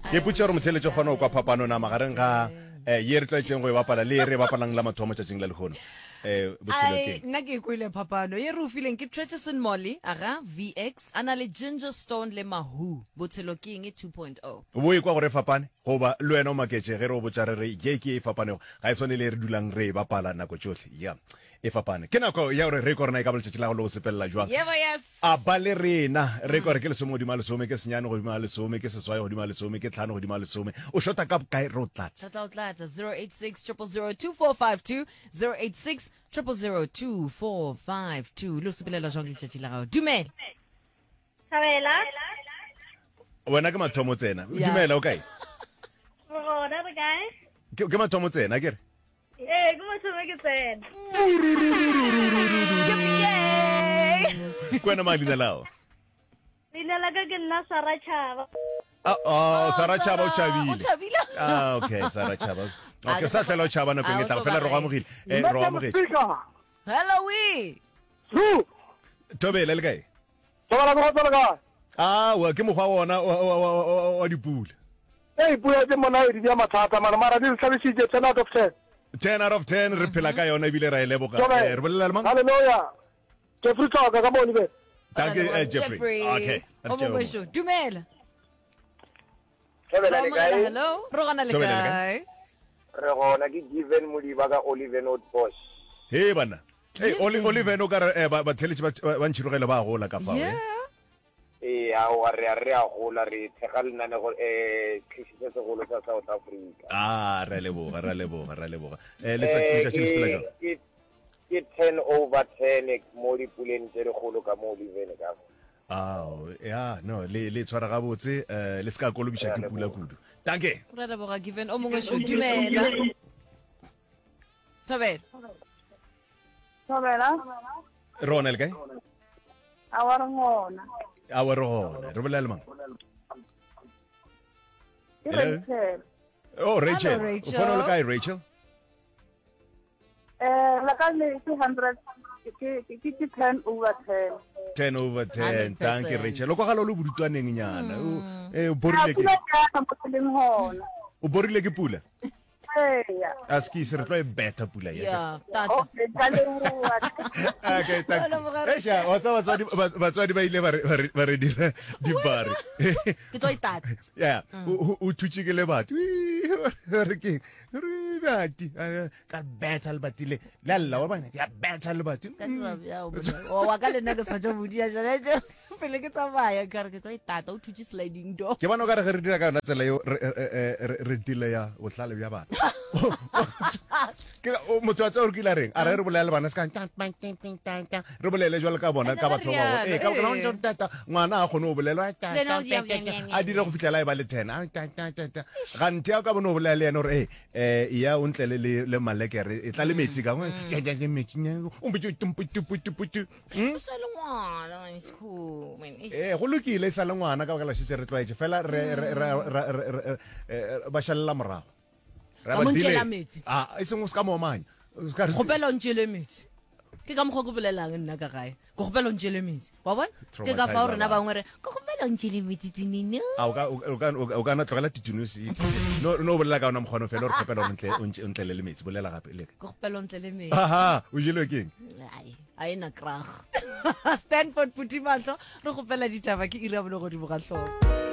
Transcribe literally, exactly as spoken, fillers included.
ke putse gore motheletso gona o kwa phapano na magareng ga eh ye re tletseng go e bapala le re bapalang la mathomo tsatsing la legono eh botshelo ai teng nna ke kwile phapano ye re o fileng ke Treacherson Molly aga V X ana le Ginger Stone le Mahu botshelo king e two point oh bo e kwa gore fapane goba le wena o maketse ge re o botsa re re ye ke e fapane ga e sone le re dulang re e bapala nako tsotlhe ya e fapane ke nako ya gore re korona e ka boletse la go lo sepella jwang yebo yes a ba le rena re kore ke le somo godima le some ke senyane godima le some ke seswaye godima le some ke tlhano godima le some o shota ka kae ro tlatsa tlatsa o tlatsa zero eight six zero zero zero two four five two zero eight six zero zero zero two four five two lo sepelela jwang le tšatši la gago dumela Sabela. wena ke mathomo tsena Ya. dumela o kae Rona re kae? ke ke mathomo tsena ke re Eh, ke mo tsome ke tsena. kwena malina lao Leina la ka ke nna Sara Chaba. ah oh sara chaba o o chabile tšhabile ah okay sara chaba Ah, okay sa fela o chaba na ah, ke o tla tlo fela ba ro amogile eh Nna ro ke amogile speaker. hello we Su, tobele le kae tobala go tsala ka. ah wa ke mogwa ona wa- wa- wa- wa- wa dipula Eh, puya ke mona e di ya mathata mara mara di tlhabisitse ten out of ten. ten out of ten re phela ka yona ebile ra e leboga Tobe. eh re bolela le mang Hallelujah. Jeffrey Toka ka moni be. thank you eh, Jeffrey okay o mo bosho dumela Tobela le Romela, kae? hello ro gona le Tobela le kae Re gona ke given modiba ka Oliver Notboss. he bana hey oli olive no ka re eh, ba ba theletse ba ba ntshirogela ba gola ka fa yeah eh Eh a o re re a gola re thega le nane go eh khisitse se golo sa South Africa. ah re leboga re leboga re leboga eh le sa tshisa tshisa sepela jang ke ke ten over ten mo di puleng tse re golo ka mo Oliver ka. ah ya no le le tshwara ga botse eh le ska kolobisha ke pula kudu danke ra ra boga given o mongwe sho dumela tobela Sabela. rona le kae Awara ngona. a wa rona re bolela le mang Ke Hello? Rachel. oh Rachel Hello, Rachel. o fona le kae Rachel Eh, la ka le two hundred. Ke ke ke ten over ten. ten over ten one hundred percent. danke Rachel lo kwa galo lo budutwaneng nyana O- eh o borile Ha ke pula ka mo tseleng hona. o borile ke pula Eh, ya. aski se re tlo e beta pula ya ya tata Okay, ka leboha. okay thank Hello, Moga- you Esha wa tsa batswadi ba- batswadi ba ile ba re- ba re- ba re dira dibare ke tlo itata ya o o thutse ke le batho re ke re bati ka beta le batile la la wa bana ya beta le batho ka tla ya o bona o wa ka le nna ke sa tjo budia jale pele ke tsamaya ka re ke tlo itata o thutse sliding door ke bona o ka re ge re dira ka yona tsela yo re- re- re- re dile ya botlhale bja bana ke o motho wa tsa o re kile reng a re re bolela le bana ska re bolele jwale ka bona ka batho ba bona eh ka bona ntse tata ngwana a gone o bolela Lena o dia- dia- dia- dia- a dire go fitlela e ba le ten a ta ta ta ta ga nte ka bona o bolela le ena re eh ya o ntle le le le malekere e tla le metsi ka ngwe ya ya le metsi nya o mpe tumpu tumpu tumpu o sa le ngwana is cool man eh go lokile e sa le ngwana ka baka la shitse re tloetse fela re re re re ba shalla morago Ka mo ntšhela metsi. ah e seng o ska mo manya o ska re gopela o ntšele metsi ke ka mokgwa ko bolelang nna ka gae ko gopela o ntšele metsi wa bona ke ka fa o rena bangwe re ko gopela o ntšele metsi tsinino a o ka o ka o ka na tlogela titunusi no no bolela ka ona mokgono fela o re gopela o ntle o ntle le metsi bolela gape le ko gopela o ntšele metsi aha o jelo keng ai a ena krag Stanford Putimatlo re gopela ditaba ke ira bone go di boga tlhogo